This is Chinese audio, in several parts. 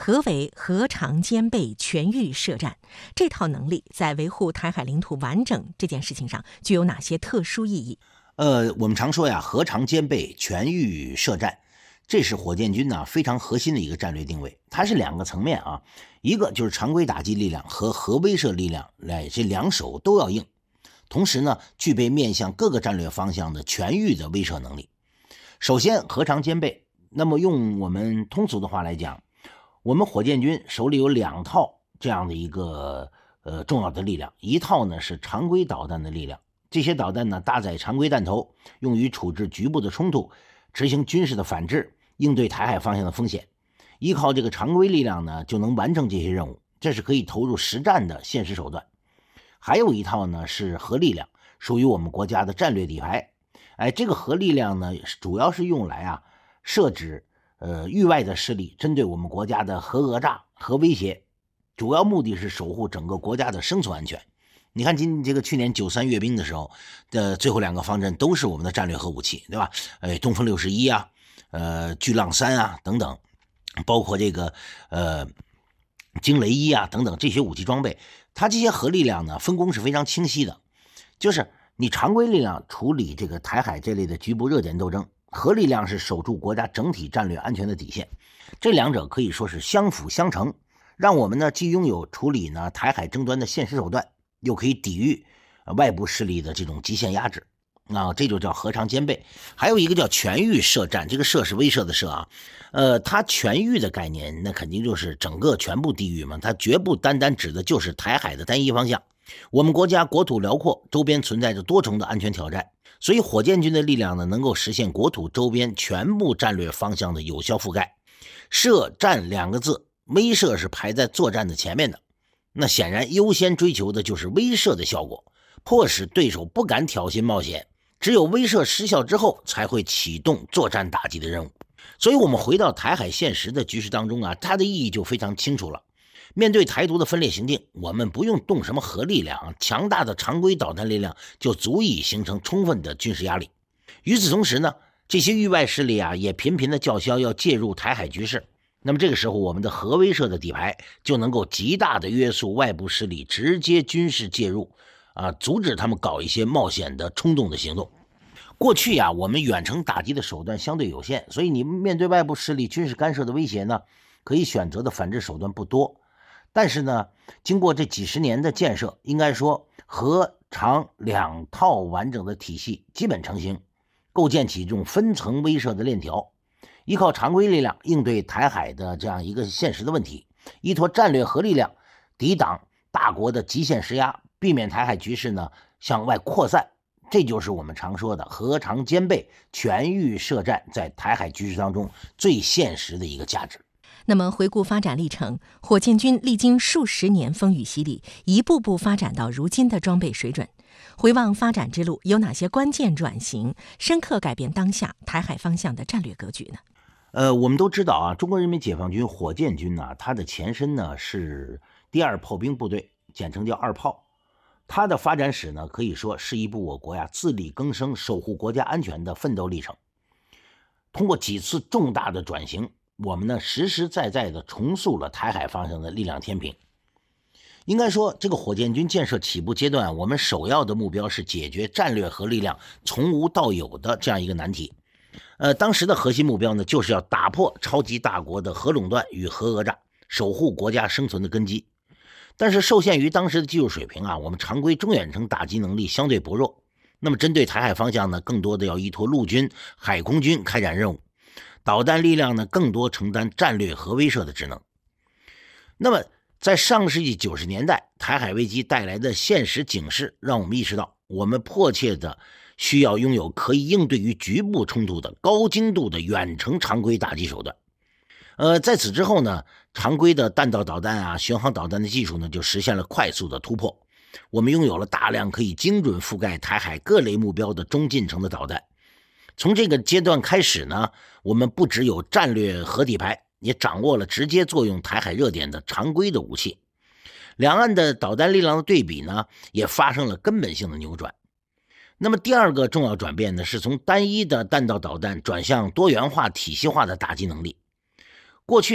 何为核常兼备全域射战？这套能力在维护台海领土完整这件事情上具有哪些特殊意义？ 我们常说呀，核常兼备全域射战，这是火箭军非常核心的一个战略定位。它是两个层面啊，一个就是常规打击力量和核威慑力量，这两手都要硬。同时呢，具备面向各个战略方向的全域的威慑能力。首先，核常兼备。那么用我们通俗的话来讲，我们火箭军手里有2套这样的一个重要的力量，一套呢是常规导弹的力量，这些导弹呢搭载常规弹头，用于处置局部的冲突，执行军事的反制，应对台海方向的风险。依靠这个常规力量呢，就能完成这些任务，这是可以投入实战的现实手段。还有一套呢是核力量，属于我们国家的战略底牌。这个核力量呢，主要是用来设置域外的势力针对我们国家的核讹诈、核威胁，主要目的是守护整个国家的生存安全。你看去年9·3阅兵的时候的最后2个方阵都是我们的战略核武器，对吧？东风61巨浪3等等，包括这个惊雷1等等这些武器装备，它这些核力量呢分工是非常清晰的，就是你常规力量处理这个台海这类的局部热点斗争，核力量是守住国家整体战略安全的底线，这两者可以说是相辅相成，让我们呢既拥有处理呢台海争端的现实手段，又可以抵御外部势力的这种极限压制。这就叫核常兼备。还有一个叫全域射战，这个射是威慑的射啊。它全域的概念，那肯定就是整个全部地域嘛，它绝不单单指的就是台海的单一方向。我们国家国土辽阔，周边存在着多重的安全挑战，所以火箭军的力量呢，能够实现国土周边全部战略方向的有效覆盖。射战2个字，威慑是排在作战的前面的，那显然优先追求的就是威慑的效果，迫使对手不敢挑衅冒险。只有威慑失效之后，才会启动作战打击的任务。所以我们回到台海现实的局势当中它的意义就非常清楚了。面对台独的分裂行径，我们不用动什么核力量，强大的常规导弹力量就足以形成充分的军事压力。与此同时呢，这些域外势力也频频的叫嚣要介入台海局势。那么这个时候，我们的核威慑的底牌就能够极大的约束外部势力直接军事介入，阻止他们搞一些冒险的冲动的行动。过去我们远程打击的手段相对有限，所以你面对外部势力军事干涉的威胁呢，可以选择的反制手段不多。但是呢，经过这几十年的建设，应该说核常2套完整的体系基本成型，构建起这种分层威慑的链条，依靠常规力量应对台海的这样一个现实的问题，依托战略核力量抵挡大国的极限施压，避免台海局势呢向外扩散。这就是我们常说的核常兼备全域射战在台海局势当中最现实的一个价值。 那么回顾发展历程，火箭军历经数十年风雨洗礼，一步步发展到如今的装备水准。回望发展之路，有哪些关键转型，深刻改变当下台海方向的战略格局呢？ 我们都知道中国人民解放军火箭军它的前身呢是第2炮兵部队，简称叫2炮。它的发展史呢，可以说是一部我国自力更生、守护国家安全的奋斗历程。通过几次重大的转型，我们呢实实在在的重塑了台海方向的力量天平。应该说，这个火箭军建设起步阶段，我们首要的目标是解决战略核力量从无到有的这样一个难题。当时的核心目标呢，就是要打破超级大国的核垄断与核讹诈，守护国家生存的根基。但是受限于当时的技术水平我们常规中远程打击能力相对薄弱，那么针对台海方向呢，更多的要依托陆军、海空军开展任务，导弹力量呢更多承担战略核威慑的职能。那么在上个世纪90年代，台海危机带来的现实警示让我们意识到，我们迫切的需要拥有可以应对于局部冲突的高精度的远程常规打击手段。在此之后呢，常规的弹道导弹巡航导弹的技术呢就实现了快速的突破。我们拥有了大量可以精准覆盖台海各类目标的中近程的导弹。从这个阶段开始呢，我们不只有战略核底牌，也掌握了直接作用台海热点的常规的武器。两岸的导弹力量的对比呢，也发生了根本性的扭转。那么第2个重要转变呢，是从单一的弹道导弹转向多元化体系化的打击能力。过去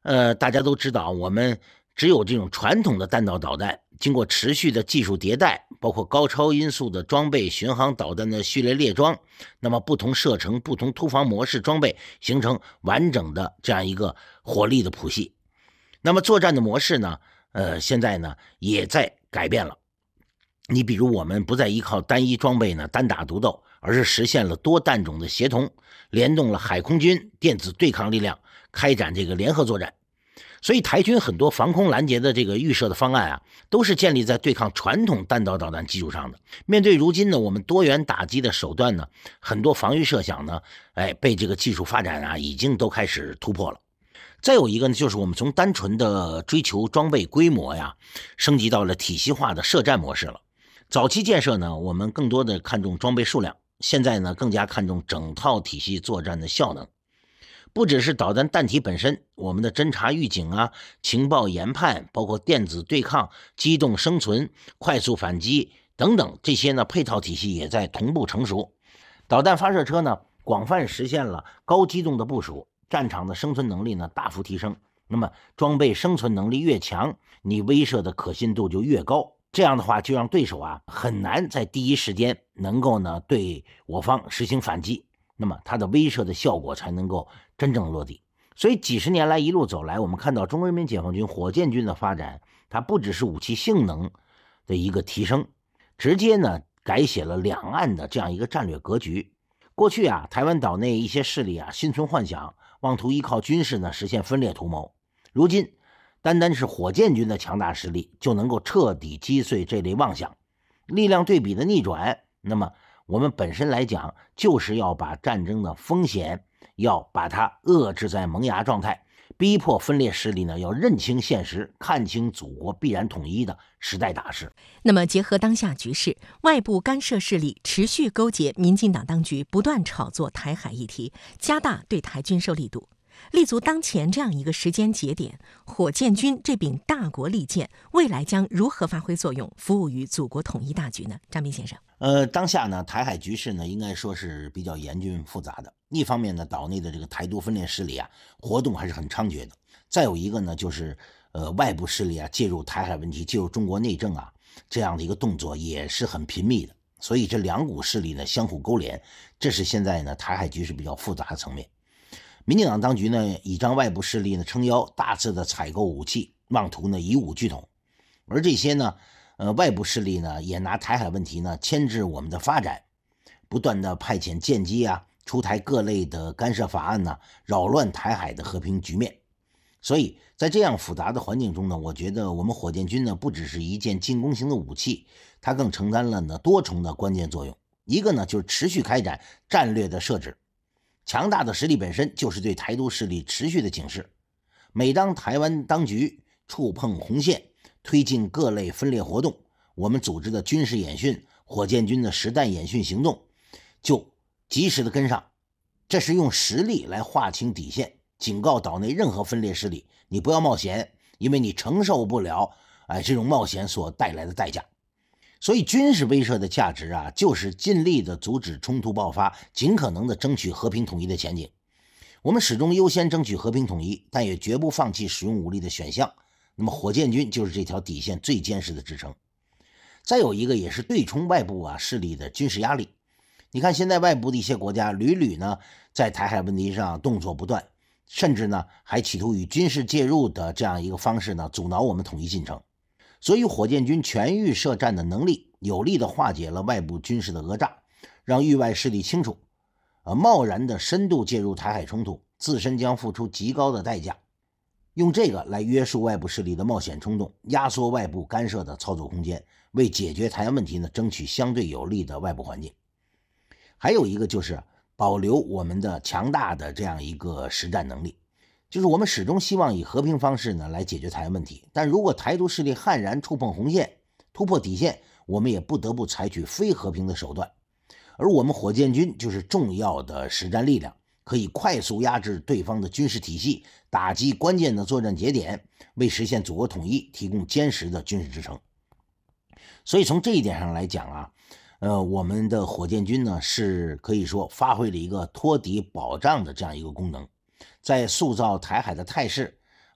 大家都知道，我们只有这种传统的弹道导弹，经过持续的技术迭代，包括高超音速的装备、巡航导弹的序列列装，那么不同射程、不同突防模式装备，形成完整的这样一个火力的谱系。那么作战的模式呢，现在呢也在改变了。你比如我们不再依靠单一装备呢单打独斗，而是实现了多弹种的协同，联动了海空军电子对抗力量，开展这个联合作战。所以台军很多防空拦截的这个预设的方案啊，都是建立在对抗传统弹道导弹基础上的。面对如今呢我们多元打击的手段呢，很多防御设想呢，被这个技术发展啊，已经都开始突破了。再有一个呢，就是我们从单纯的追求装备规模呀，升级到了体系化的射战模式了。早期建设呢，我们更多的看重装备数量，现在呢更加看重整套体系作战的效能。不只是导弹弹体本身，我们的侦察预警啊、情报研判，包括电子对抗、机动生存、快速反击等等，这些呢配套体系也在同步成熟。导弹发射车呢广泛实现了高机动的部署，战场的生存能力呢大幅提升。那么装备生存能力越强，你威慑的可信度就越高。这样的话就让对手啊很难在第一时间能够呢对我方实行反击，那么它的威慑的效果才能够真正落地。所以几十年来一路走来，我们看到中国人民解放军火箭军的发展，它不只是武器性能的一个提升，直接呢改写了两岸的这样一个战略格局。过去啊，台湾岛内一些势力啊心存幻想，妄图依靠军事呢实现分裂图谋。如今单单是火箭军的强大实力就能够彻底击碎这类妄想。力量对比的逆转，那么我们本身来讲就是要把战争的风险要把它遏制在萌芽状态，逼迫分裂势力呢要认清现实，看清祖国必然统一的时代大势。 那么结合当下局势，外部干涉势力持续勾结民进党当局，不断炒作台海议题，加大对台军售力度。立足当前这样一个时间节点，火箭军这柄大国利剑未来将如何发挥作用，服务于祖国统一大局呢？张斌先生， 当下呢台海局势呢应该说是比较严峻复杂的。一方面呢，岛内的这个台独分裂势力啊活动还是很猖獗的。再有一个呢，就是外部势力啊介入台海问题、介入中国内政啊这样的一个动作也是很频密的。所以这两股势力呢相互勾连，这是现在呢台海局势比较复杂的层面。民进党当局呢倚仗外部势力呢撑腰，大肆的采购武器，妄图呢以武拒统。而这些呢外部势力呢也拿台海问题呢牵制我们的发展，不断的派遣舰机啊，出台各类的干涉法案呢，扰乱台海的和平局面。所以在这样复杂的环境中呢，我觉得我们火箭军呢不只是一件进攻型的武器，它更承担了呢多重的关键作用。一个呢就是持续开展战略的设置，强大的实力本身就是对台独势力持续的警示。每当台湾当局触碰红线，推进各类分裂活动，我们组织的军事演训、火箭军的实弹演训行动就及时的跟上，这是用实力来划清底线，警告岛内任何分裂势力，你不要冒险，因为你承受不了这种冒险所带来的代价。所以军事威慑的价值啊，就是尽力的阻止冲突爆发，尽可能的争取和平统一的前景。我们始终优先争取和平统一，但也绝不放弃使用武力的选项。那么火箭军就是这条底线最坚实的支撑。再有一个也是对冲外部势力的军事压力。你看现在外部的一些国家屡屡呢在台海问题上动作不断，甚至呢还企图以军事介入的这样一个方式呢阻挠我们统一进程。所以火箭军全域设战的能力有力地化解了外部军事的讹诈，让域外势力清楚贸然的深度介入台海冲突，自身将付出极高的代价。用这个来约束外部势力的冒险冲动，压缩外部干涉的操作空间，为解决台湾问题呢争取相对有利的外部环境。还有一个就是保留我们的强大的这样一个实战能力，就是我们始终希望以和平方式呢来解决台湾问题，但如果台独势力悍然触碰红线，突破底线，我们也不得不采取非和平的手段。而我们火箭军就是重要的实战力量，可以快速压制对方的军事体系，打击关键的作战节点，为实现祖国统一提供坚实的军事支撑。所以从这一点上来讲啊，我们的火箭军呢是可以说发挥了一个托底保障的这样一个功能，在塑造台海的态势，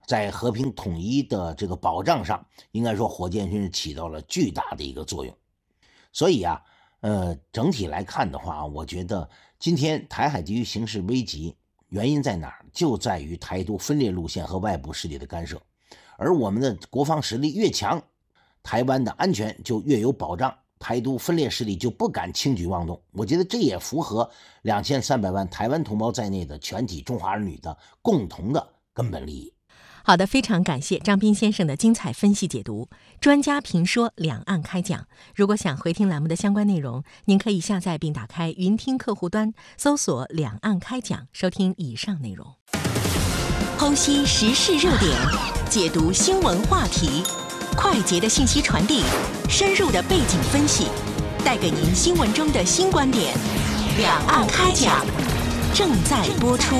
在和平统一的这个保障上，应该说火箭军起到了巨大的一个作用。所以啊，整体来看的话，我觉得今天台海地区形势危急，原因在哪儿？就在于台独分裂路线和外部势力的干涉。而我们的国防实力越强，台湾的安全就越有保障，台独分裂势力就不敢轻举妄动。我觉得这也符合2300万台湾同胞在内的全体中华儿女的共同的根本利益。 好的，非常感谢张斌先生的精彩分析解读，专家评说，两岸开讲。如果想回听栏目的相关内容，您可以下载并打开云听客户端，搜索两岸开讲，收听以上内容。剖析时事热点，解读新闻话题，快捷的信息传递，深入的背景分析，带给您新闻中的新观点。两岸开讲正在播出。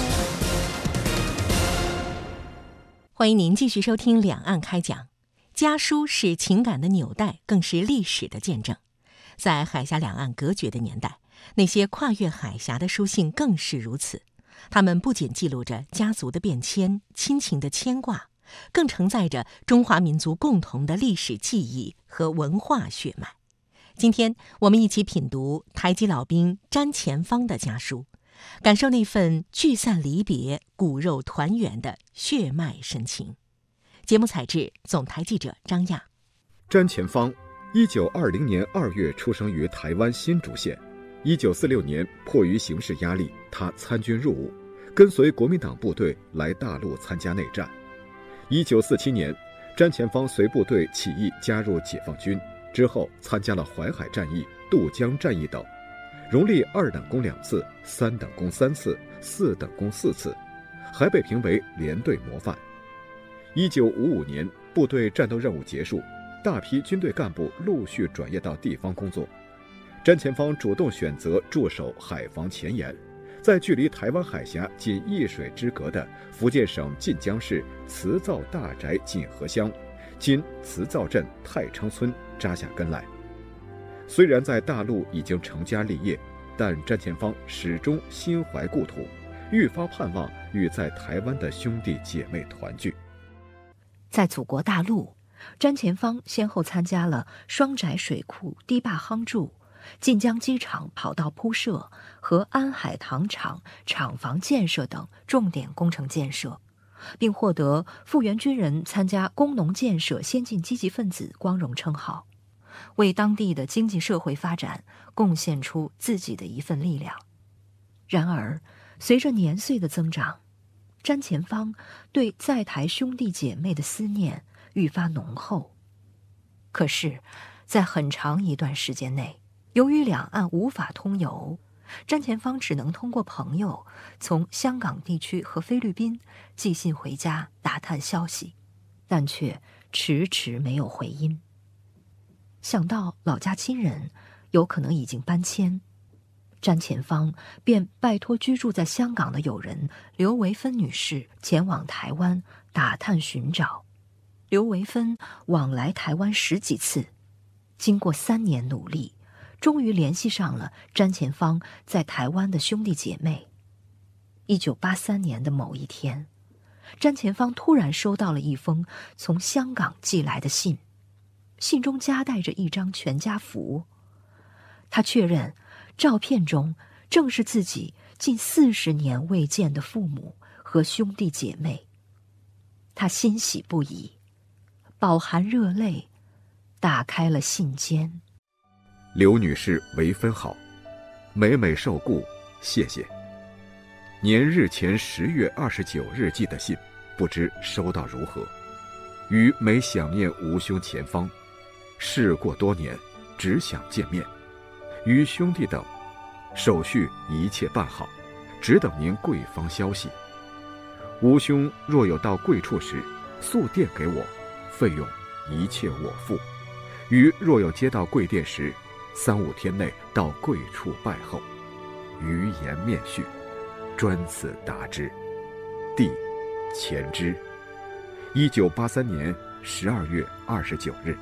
欢迎您继续收听两岸开讲。家书是情感的纽带，更是历史的见证。在海峡两岸隔绝的年代，那些跨越海峡的书信更是如此。它们不仅记录着家族的变迁、亲情的牵挂，更承载着中华民族共同的历史记忆和文化血脉。今天我们一起品读台籍老兵詹前芳的家书，感受那份聚散离别、骨肉团圆的血脉深情。节目采制总台记者张亚。 詹前芳1920年2月出生于台湾新竹县。1946年迫于形势压力，他参军入伍，跟随国民党部队来大陆参加内战。1947年，詹前芳随部队起义加入解放军，之后参加了淮海战役、渡江战役等，荣立2等功2次、3等功3次、4等功4次，还被评为连队模范。1955年，部队战斗任务结束，大批军队干部陆续转业到地方工作。詹前芳主动选择驻守海防前沿，在距离台湾海峡仅1水之隔的福建省晋江市慈灶大宅锦和乡（今慈灶镇太昌村）扎下根来。虽然在大陆已经成家立业，但詹前芳始终心怀故土，愈发盼望与在台湾的兄弟姐妹团聚。 在祖国大陆，詹前芳先后参加了双宅水库堤坝夯筑、晋江机场跑道铺设和安海糖厂厂房建设等重点工程建设，并获得复员军人参加工农建设先进积极分子光荣称号，为当地的经济社会发展贡献出自己的一份力量。然而，随着年岁的增长，詹前芳对在台兄弟姐妹的思念愈发浓厚。可是，在很长一段时间内，由于两岸无法通邮，詹前芳只能通过朋友从香港地区和菲律宾寄信回家打探消息，但却迟迟没有回音。想到老家亲人有可能已经搬迁，詹前芳便拜托居住在香港的友人刘维芬女士前往台湾打探寻找。刘维芬往来台湾10几次，经过3年努力，终于联系上了詹前芳在台湾的兄弟姐妹。1983年的某一天，詹前芳突然收到了一封从香港寄来的信，信中夹带着一张全家福。他确认照片中正是自己近40年未见的父母和兄弟姐妹。他欣喜不已，饱含热泪打开了信笺。 刘女士维芬好，每每受顾，谢谢。年日前10月29日寄的信，不知收到如何。余每想念吾兄前方，事过多年，只想见面。与兄弟等，手续一切办好，只等您贵方消息。吾兄若有到贵处时，速电给我，费用一切我付。余若有接到贵电时，3、5天内到贵处拜候。余言面叙，专此答之。弟前之。1983年12月29日。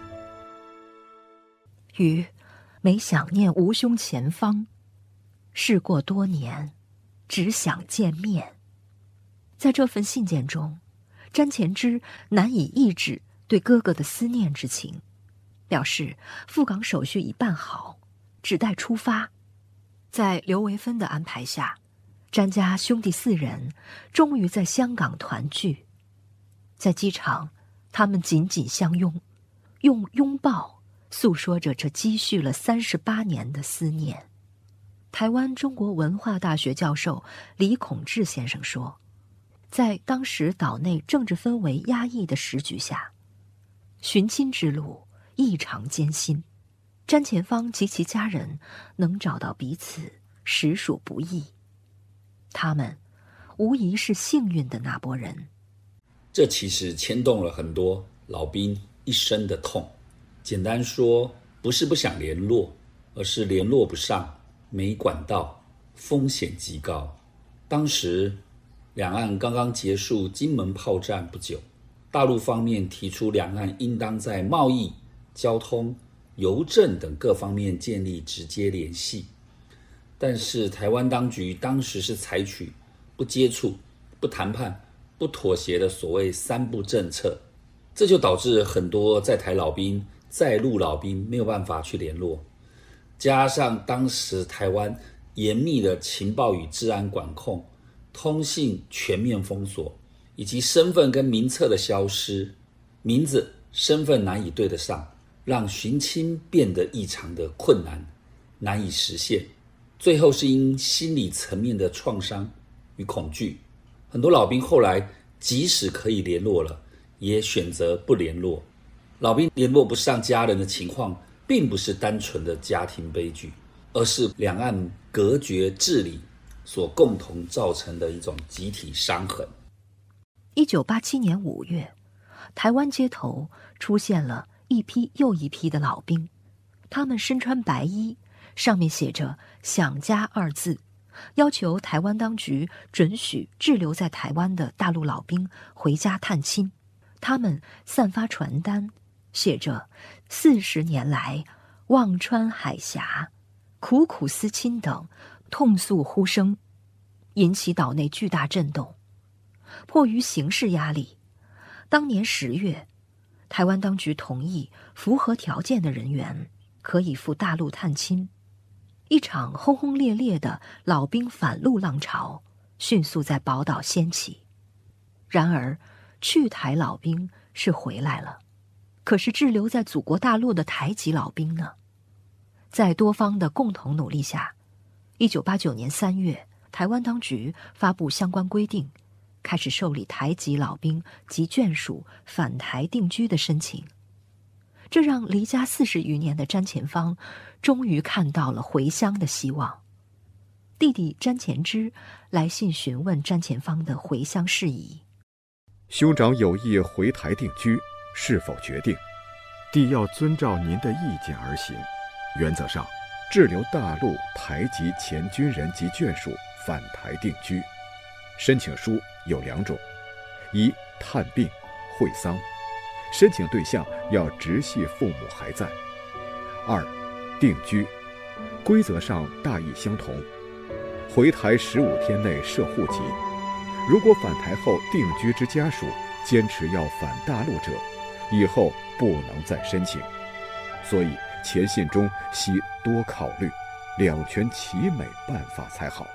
余每想念吾兄前方，事过多年，只想见面。在这份信件中， 詹前之难以抑制对哥哥的思念之情，表示赴港手续已办好，只待出发。在刘维芬的安排下，詹家兄弟4人终于在香港团聚。在机场，他们紧紧相拥，用拥抱诉说着这积蓄了38年的思念。台湾中国文化大学教授李孔志先生说，在当时岛内政治氛围压抑的时局下，寻亲之路异常艰辛，詹前芳及其家人能找到彼此实属不易。他们无疑是幸运的那拨人。 这其实牵动了很多老兵一生的痛。简单说，不是不想联络，而是联络不上，没管道，风险极高。当时两岸刚刚结束金门炮战不久，大陆方面提出两岸应当在贸易、交通、邮政等各方面建立直接联系，但是台湾当局当时是采取不接触、不谈判、不妥协的所谓3不政策，这就导致很多在台老兵、在陆老兵没有办法去联络，加上当时台湾严密的情报与治安管控、通信全面封锁，以及身份跟名册的消失，名字、身份难以对得上，让寻亲变得异常的困难，难以实现。最后是因心理层面的创伤与恐惧，很多老兵后来即使可以联络了，也选择不联络。老兵联络不上家人的情况，并不是单纯的家庭悲剧，而是两岸隔绝治理所共同造成的一种集体伤痕。 1987年5月，台湾街头出现了一批又一批的老兵，他们身穿白衣，上面写着“想家”2字，要求台湾当局准许滞留在台湾的大陆老兵回家探亲。他们散发传单，写着40年来望穿海峡，苦苦思亲等痛诉呼声，引起岛内巨大震动。迫于形势压力，当年10月，台湾当局同意符合条件的人员可以赴大陆探亲。一场轰轰烈烈的老兵反陆浪潮迅速在宝岛掀起。然而，去台老兵是回来了，可是滞留在祖国大陆的台籍老兵呢？在多方的共同努力下，1989年3月，台湾当局发布相关规定，开始受理台籍老兵及眷属返台定居的申请。这让离家40余年的詹前芳终于看到了回乡的希望。弟弟詹前之来信询问詹前芳的回乡事宜。 兄长有意回台定居，是否决定？弟要遵照您的意见而行。原则上，滞留大陆台籍前军人及眷属返台定居。申请书有2种：一、探病、会丧。申请对象要直系父母还在。2、定居，规则上大意相同，回台15天内设户籍。如果返台后定居之家属坚持要返大陆者，以后不能再申请。所以前信中需多考虑，两全其美办法才好。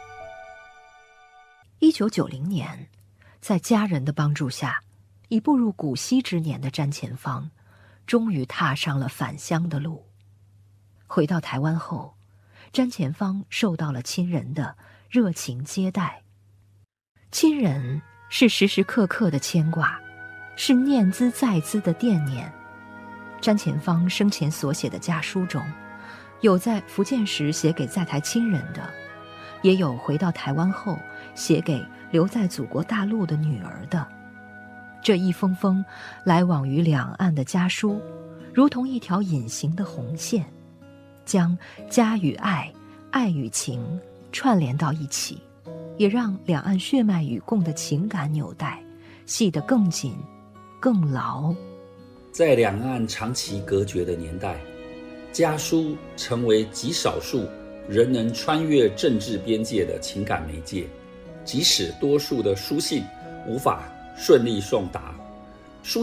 1990年，在家人的帮助下，已步入古稀之年的詹前芳终于踏上了返乡的路。回到台湾后，詹前芳受到了亲人的热情接待。亲人是时时刻刻的牵挂，是念兹在兹的惦念。詹前芳生前所写的家书中，有在福建时写给在台亲人的，也有回到台湾后写给留在祖国大陆的女儿的。这一封封来往于两岸的家书，如同一条隐形的红线，将家与爱、爱与情串联到一起，也让两岸血脉与共的情感纽带系得更紧、更牢。 在两岸长期隔绝的年代，家书成为极少数仍能穿越政治边界的情感媒介。即使多数的书信无法顺利送达。